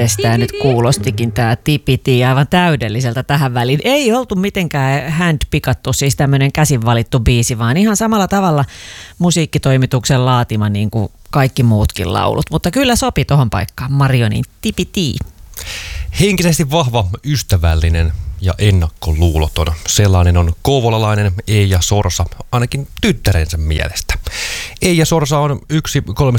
Mites tää nyt kuulostikin tää tipiti aivan täydelliseltä tähän väliin. Ei oltu mitenkään handpikattu, siis tämmönen käsin valittu biisi, vaan ihan samalla tavalla musiikkitoimituksen laatima niin kuin kaikki muutkin laulut. Mutta kyllä sopi tohon paikkaan Marionin tipiti. Henkisesti vahva, ystävällinen ja ennakkoluuloton. Sellainen on kouvolalainen Eija Sorsa, ainakin tyttärensä mielestä. Eija Sorsa on yksi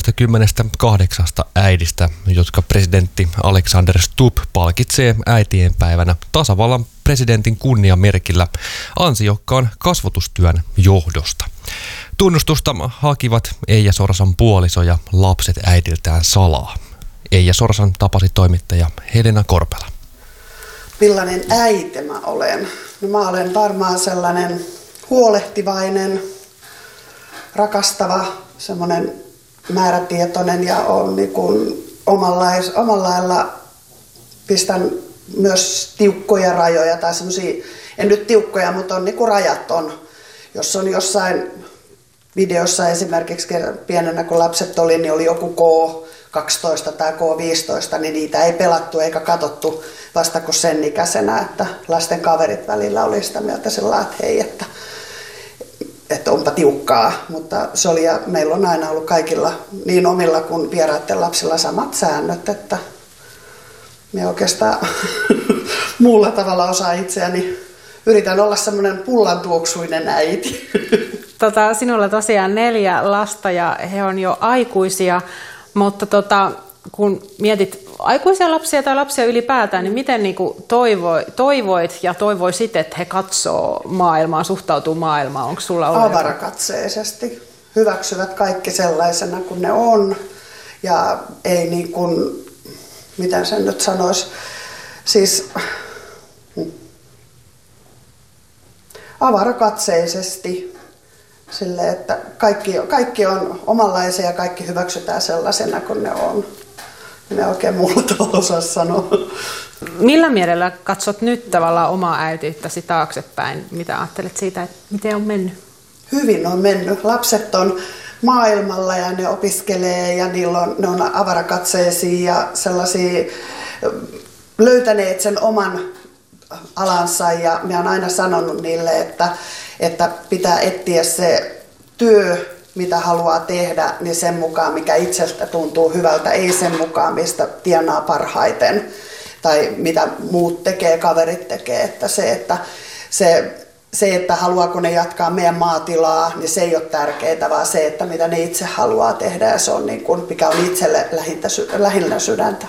38 äidistä, jotka presidentti Alexander Stubb palkitsee äitienpäivänä tasavallan presidentin kunniamerkillä ansiokkaan kasvatustyön johdosta. Tunnustusta hakivat Eija Sorsan puoliso ja lapset äidiltään salaa. Eija Sorsan tapasi toimittaja Helena Korpela. Millainen äiti mä olen? No mä olen varmaan sellainen huolehtivainen, rakastava, semmoinen määrätietoinen ja on niin kuin omalla lailla pistän myös tiukkoja rajoja tai semmoisia, en nyt tiukkoja, mutta on niin kuin rajat on. Jos on jossain videossa esimerkiksi pienenä kun lapset oli, niin oli joku K12 tai K15, niin niitä ei pelattu eikä katsottu vasta kuin sen ikäisenä, että lasten kaverit välillä oli sitä mieltä sillä että hei, että onpa tiukkaa, mutta se oli ja meillä on aina ollut kaikilla niin omilla kuin vieraiden lapsilla samat säännöt, että me oikeastaan muulla tavalla osaa itseäni. Yritän olla semmoinen pullantuoksuinen äiti. Sinulla tosiaan 4 lasta ja he on jo aikuisia, mutta kun mietit aikuisia lapsia tai lapsia ylipäätään, niin miten toivoit ja toivoisit, että he katsoo maailmaa, suhtautuu maailmaan? Onko sulla ollut avarakatseisesti. Hyväksyvät kaikki sellaisena kuin ne on ja ei niin kuin, miten sen nyt sanoisi, siis avarakatseisesti. Sille, että kaikki on omanlaisia ja kaikki hyväksytään sellaisena kuin ne on. Minä oikein muulla tavalla osaa sanoa. Millä mielellä katsot nyt tavallaan omaa äitiyttäsi taaksepäin? Mitä ajattelet siitä, että miten on mennyt? Hyvin on mennyt. Lapset on maailmalla ja ne opiskelee ja ne on avarakatseisia ja sellaisia löytäneet sen oman alansa ja minä olen aina sanonut niille, että pitää etsiä se työ, mitä haluaa tehdä, niin sen mukaan, mikä itsestä tuntuu hyvältä, ei sen mukaan, mistä tienaa parhaiten tai mitä muut tekee, kaverit tekee. Että se, että haluaako ne jatkaa meidän maatilaa, niin se ei ole tärkeää, vaan se, että mitä ne itse haluaa tehdä ja se on niin kuin, mikä on itselle lähinnä sydäntä.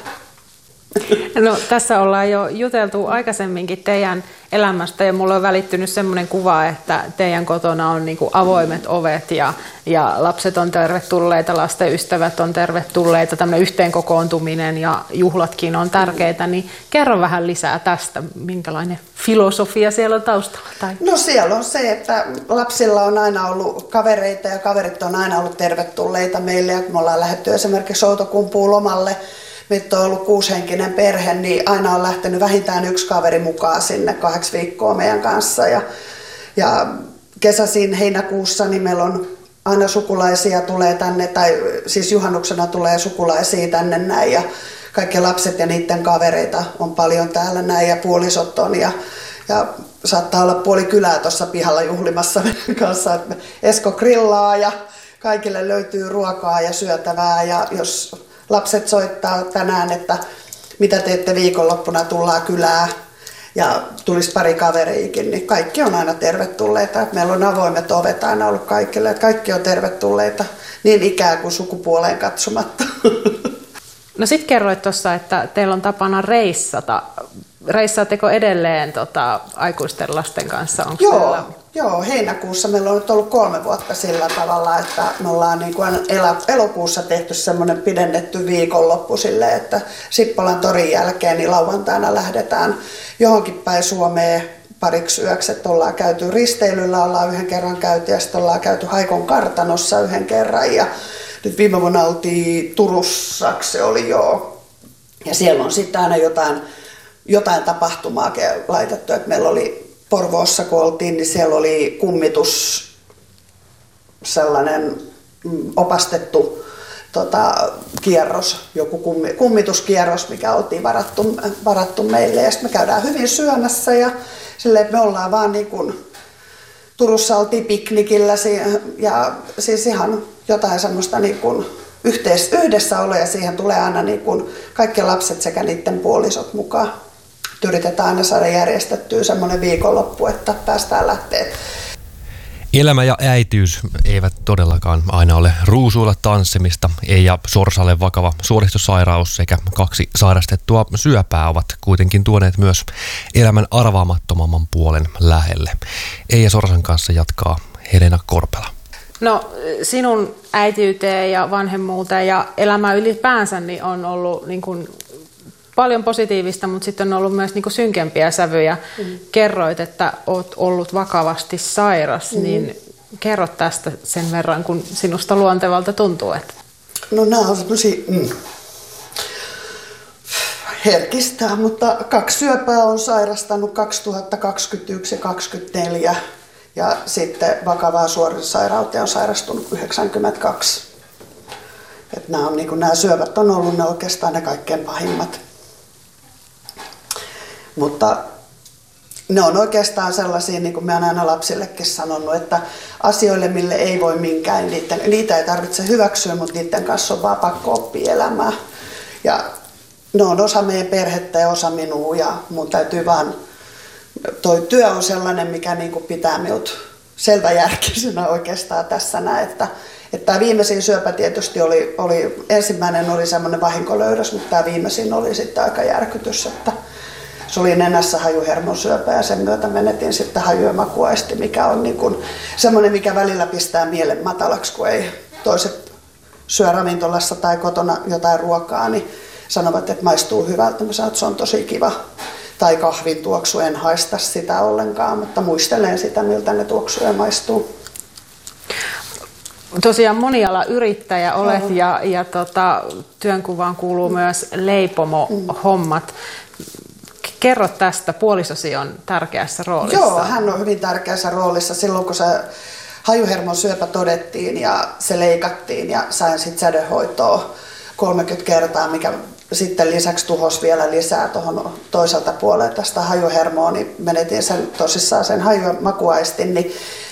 No, tässä ollaan jo juteltu aikaisemminkin teidän elämästä ja mulle on välittynyt semmoinen kuva, että teidän kotona on niin kuin avoimet ovet ja lapset on tervetulleita, lasten ystävät on tervetulleita, tämmöinen yhteenkokoontuminen ja juhlatkin on tärkeitä, niin kerro vähän lisää tästä, minkälainen filosofia siellä on taustalla? Tai? No siellä on se, että lapsilla on aina ollut kavereita ja kaverit on aina ollut tervetulleita meille ja kun me ollaan lähdetty esimerkiksi Outokumpuun lomalle, meitä on ollut 6-henkinen perhe, niin aina on lähtenyt vähintään 1 kaveri mukaan sinne 8 viikkoa meidän kanssa. Ja kesäisin heinäkuussa niin meillä on aina sukulaisia tulee tänne, tai siis juhannuksena tulee sukulaisia tänne näin. Ja kaikki lapset ja niiden kavereita on paljon täällä näin ja puolisot on. Ja saattaa olla puoli kylää tuossa pihalla juhlimassa meidän kanssa. Että Esko grillaa ja kaikille löytyy ruokaa ja syötävää ja jos lapset soittaa tänään, että mitä teette viikonloppuna, tullaan kylään ja tulisi pari kaveriikin, niin kaikki on aina tervetulleita. Meillä on avoimet ovet aina ollut kaikille, että kaikki on tervetulleita niin ikään kuin sukupuoleen katsomatta. No sit kerroit tuossa, että teillä on tapana reissata. Reissaatteko edelleen aikuisten lasten kanssa? Joo, heinäkuussa meillä on nyt ollut 3 vuotta sillä tavalla, että me ollaan niin kuin elokuussa tehty semmoinen pidennetty viikonloppu silleen, että Sippolan torin jälkeen niin lauantaina lähdetään johonkin päin Suomeen pariksi yöksi, että ollaan käyty risteilyllä, ollaan 1 kerran käyty ja sitten ollaan käyty Haikon kartanossa 1 kerran ja nyt viime vuonna oltiin Turussa, se oli ja siellä on sitten aina jotain tapahtumaa laitettu, että meillä oli Porvoossa kun oltiin, niin siellä oli kummitus, sellainen opastettu kierros, joku kummituskierros, mikä oltiin varattu meille. Ja sitten me käydään hyvin syömässä ja silleen, että me ollaan vaan niin kuin, Turussa oltiin piknikillä ja siis ihan jotain semmoista niin kuin yhdessäoloa ja siihen tulee aina niin kuin kaikki lapset sekä niiden puolisot mukaan. Yritetään aina saada järjestettyä semmoinen viikonloppu, että päästään lähteä. Elämä ja äitiys eivät todellakaan aina ole ruusuilla tanssimista. Eija Sorsalle vakava suoritussairaus sekä 2 sairastettua syöpää ovat kuitenkin tuoneet myös elämän arvaamattomamman puolen lähelle. Eija Sorsan kanssa jatkaa Helena Korpela. No sinun äitiyteen ja vanhemmuuteen ja elämään ylipäänsä niin on ollut niin kuin paljon positiivista, mutta sitten on ollut myös niin kuin synkempiä sävyjä. Kerroit, että olet ollut vakavasti sairas, niin kerro tästä sen verran, kun sinusta luontevalta tuntuu. Että... No nämä on semmoisia herkistää, mutta 2 syöpää on sairastanut 2021 ja 2024 ja sitten vakavaa suoritussairauteen on sairastunut 1992. Että nämä syövät on ollut ne oikeastaan ne kaikkein pahimmat. Mutta ne on oikeastaan sellaisia, niin kuin mä oon aina lapsillekin sanonut, että asioille, mille ei voi minkään, niitä ei tarvitse hyväksyä, mutta niiden kanssa on vaan pakko oppia elämää. Ja ne on osa meidän perhettä ja osa minua ja mun täytyy vaan, toi työ on sellainen, mikä niin kuin pitää minut selväjärkisenä oikeastaan tässä näin, että tämä viimeisin syöpä tietysti oli ensimmäinen oli semmoinen vahinkolöydös, mutta tämä viimeisin oli sitten aika järkytys, että se oli nenässä hajuhermon syöpä ja sen myötä menetin sitten haju- ja makuaisti, mikä on niin kuin semmoinen, mikä välillä pistää mielen matalaksi, kun ei toiset syö ravintolassa tai kotona jotain ruokaa, niin sanovat, että maistuu hyvältä. Mä sanon, että se on tosi kiva. Tai kahvin tuoksu, en haista sitä ollenkaan, mutta muistelen sitä, miltä ne tuoksuu ja maistuu. Tosiaan monialayrittäjä olet ja työnkuvaan kuuluu myös leipomohommat. Kerro tästä, puolisosi on tärkeässä roolissa. Joo, hän on hyvin tärkeässä roolissa silloin, kun se hajuhermon syöpä todettiin ja se leikattiin ja sain sitten sädehoitoa 30 kertaa, mikä sitten lisäksi tuhosi vielä lisää tuohon toiselta puolelta tästä hajuhermoa, niin menetin tosissaan sen haju- ja makuaistin, niin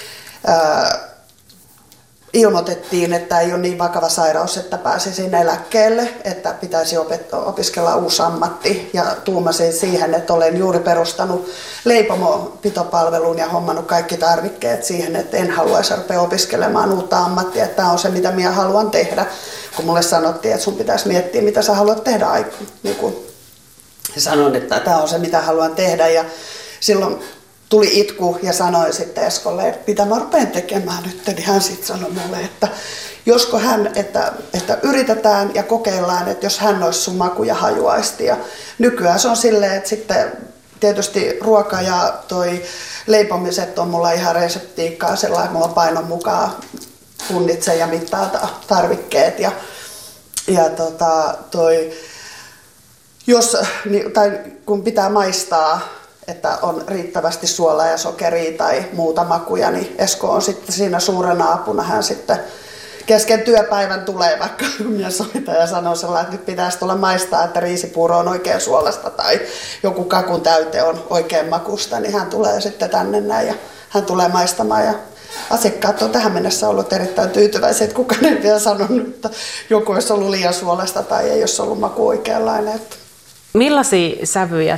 ilmoitettiin, että ei ole niin vakava sairaus, että pääsisin eläkkeelle, että pitäisi opiskella uusi ammatti. Ja tuumasin siihen, että olen juuri perustanut leipomopitopalvelun ja hommannut kaikki tarvikkeet siihen, että en haluaisi rupea opiskelemaan uutta ammattia. Että tämä on se, mitä minä haluan tehdä. Kun mulle sanottiin, että sun pitäisi miettiä, mitä sä haluat tehdä. Sanoin, että tämä on se, mitä haluan tehdä. Ja silloin tuli itku ja sanoin sitten Eskolle, että mitä mä rupean tekemään nyt, niin hän sitten sanoi mulle, että josko hän, että yritetään ja kokeillaan, että jos hän olisi sun maku- ja hajuaisti. Ja nykyään se on silleen, että sitten tietysti ruoka ja toi leipomiset on mulla ihan reseptiikkaa sellainen, että mulla painon mukaan punnitsen ja mittaa tarvikkeet kun pitää maistaa, että on riittävästi suolaa ja sokeria tai muuta makuja, niin Esko on sitten siinä suurena apuna. Hän sitten kesken työpäivän tulee, vaikka minä soitan ja sanon sellainen, että nyt pitäisi tulla maistaa, että riisipuuro on oikein suolasta tai joku kakun täyte on oikein makusta, niin hän tulee sitten tänne näin ja hän tulee maistamaan. Ja asiakkaat on tähän mennessä ollut erittäin tyytyväisiä, että kukaan ei vielä sanonut, että joku olisi ollut liian suolasta tai ei olisi ollut maku oikeanlainen. Millaisia sävyjä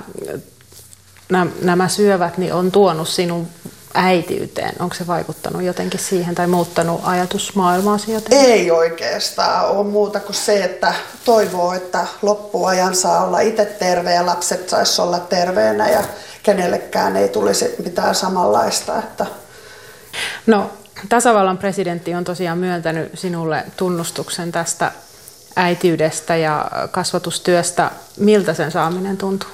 nämä syövät niin on tuonut sinun äitiyteen? Onko se vaikuttanut jotenkin siihen tai muuttanut ajatusmaailmaasi jotenkin? Ei oikeastaan ole muuta kuin se, että toivoo, että loppuajan saa olla itse terve ja lapset saisi olla terveenä ja kenellekään ei tulisi mitään samanlaista. No, tasavallan presidentti on tosiaan myöntänyt sinulle tunnustuksen tästä äitiydestä ja kasvatustyöstä. Miltä sen saaminen tuntuu?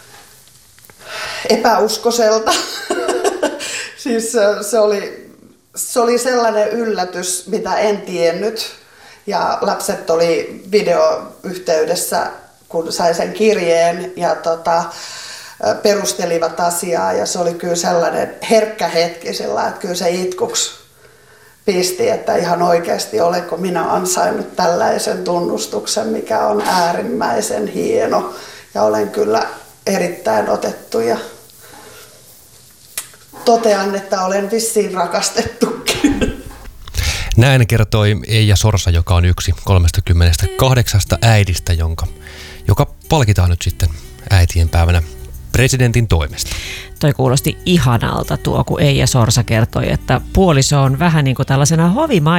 Epäuskoiselta. Siis se oli sellainen yllätys, mitä en tiennyt. Ja lapset oli videoyhteydessä, kun sai sen kirjeen ja perustelivat asiaa. Ja se oli kyllä sellainen herkkä hetki, että kyllä se itkuksi pisti, että ihan oikeasti olenko minä ansainnut tällaisen tunnustuksen, mikä on äärimmäisen hieno. Ja olen kyllä erittäin otettu ja totean, että olen vissiin rakastettukin. Näin kertoi Eija Sorsa, joka on yksi 38 äidistä, joka palkitaan nyt sitten äitien päivänä presidentin toimesta. Toi kuulosti ihanalta tuo, kun Eija Sorsa kertoi, että puoliso on vähän niin kuin tällaisena